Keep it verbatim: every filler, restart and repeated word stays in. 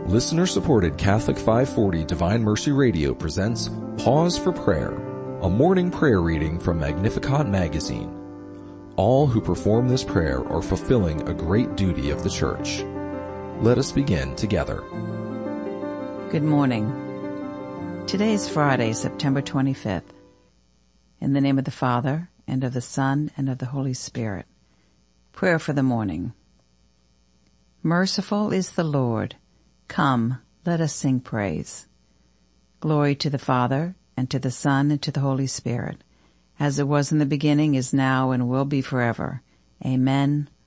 Listener-supported Catholic five forty Divine Mercy Radio presents Pause for Prayer, a morning prayer reading from Magnificat magazine. All who perform this prayer are fulfilling a great duty of the Church. Let us begin together. Good morning. Today is Friday, September twenty-fifth. In the name of the Father, and of the Son, and of the Holy Spirit. Prayer for the morning. Merciful is the Lord. Come, let us sing praise. Glory to the Father, and to the Son, and to the Holy Spirit, as it was in the beginning, is now, and will be forever. Amen.